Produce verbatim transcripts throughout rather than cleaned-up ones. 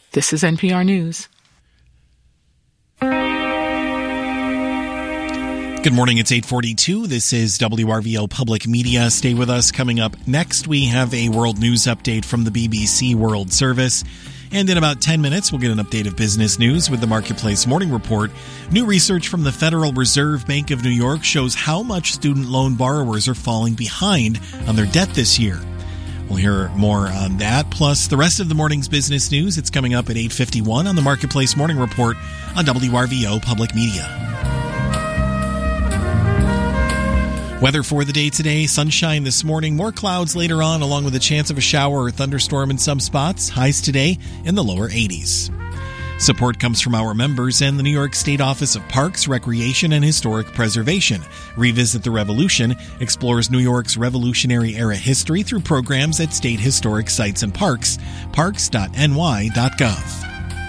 This is N P R News. Good morning, it's eight forty-two. This is W R V O Public Media. Stay with us. Coming up next, we have a world news update from the B B C World Service. And in about ten minutes, we'll get an update of business news with the Marketplace Morning Report. New research from the Federal Reserve Bank of New York shows how much student loan borrowers are falling behind on their debt this year. We'll hear more on that, plus the rest of the morning's business news. It's coming up at eight fifty-one on the Marketplace Morning Report on W R V O Public Media. Weather for the day today, sunshine this morning, more clouds later on, along with a chance of a shower or thunderstorm in some spots. Highs today in the lower eighties. Support comes from our members and the New York State Office of Parks, Recreation, and Historic Preservation. Revisit the Revolution explores New York's Revolutionary-era history through programs at state historic sites and parks. parks dot n y dot gov.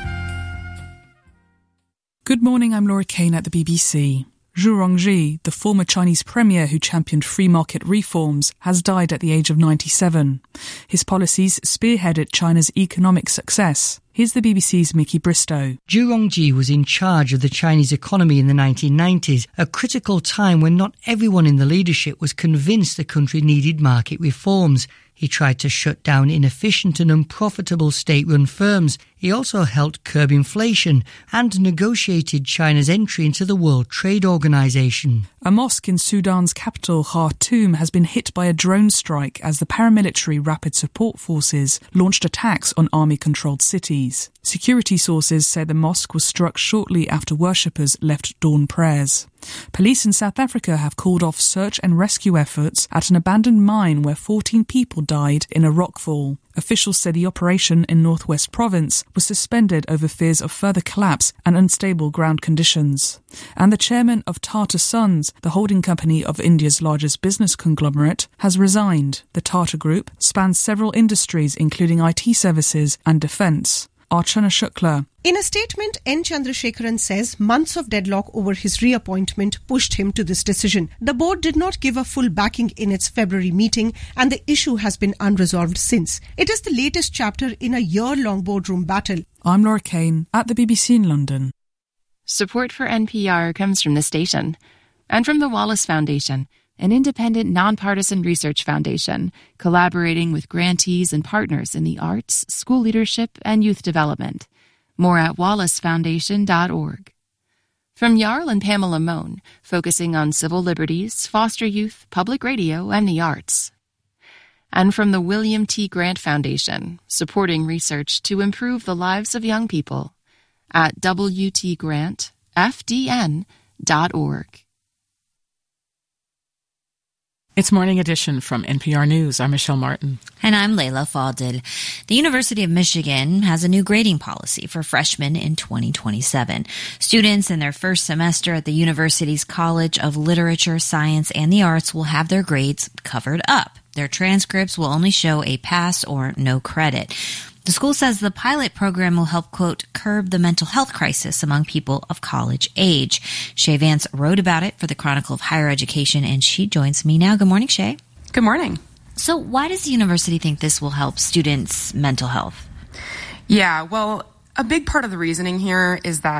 Good morning, I'm Laura Kane at the B B C. Zhu Rongji, the former Chinese premier who championed free market reforms, has died at the age of ninety-seven. His policies spearheaded China's economic success. Here's the B B C's Mickey Bristow. Zhu Rongji was in charge of the Chinese economy in the nineteen nineties, a critical time when not everyone in the leadership was convinced the country needed market reforms. He tried to shut down inefficient and unprofitable state-run firms. He also helped curb inflation and negotiated China's entry into the World Trade Organization. A mosque in Sudan's capital, Khartoum, has been hit by a drone strike as the paramilitary Rapid Support Forces launched attacks on army-controlled cities. Security sources say the mosque was struck shortly after worshippers left dawn prayers. Police in South Africa have called off search and rescue efforts at an abandoned mine where fourteen people died in a rockfall. Officials say the operation in Northwest Province was suspended over fears of further collapse and unstable ground conditions. And the chairman of Tata Sons, the holding company of India's largest business conglomerate, has resigned. The Tata Group spans several industries including I T services and defence. Archana Shukla. In a statement, N. Chandrasekaran says months of deadlock over his reappointment pushed him to this decision. The board did not give a full backing in its February meeting, and the issue has been unresolved since. It is the latest chapter in a year-long boardroom battle. I'm Laura Kane at the B B C in London. Support for N P R comes from the station and from the Wallace Foundation, an independent, nonpartisan research foundation collaborating with grantees and partners in the arts, school leadership, and youth development. More at wallace foundation dot org. From Jarl and Pamela Mohn, focusing on civil liberties, foster youth, public radio, and the arts. And from the William T. Grant Foundation, supporting research to improve the lives of young people at w t grant f d n dot org. It's Morning Edition from N P R News. I'm Michelle Martin. And I'm Layla Fadil. The University of Michigan has a new grading policy for freshmen in twenty twenty-seven. Students in their first semester at the university's College of Literature, Science, and the Arts will have their grades covered up. Their transcripts will only show a pass or no credit. The school says the pilot program will help, quote, curb the mental health crisis among people of college age. Shay Vance wrote about it for the Chronicle of Higher Education, and she joins me now. Good morning, Shay. Good morning. So why does the university think this will help students' mental health? Yeah, well, a big part of the reasoning here is that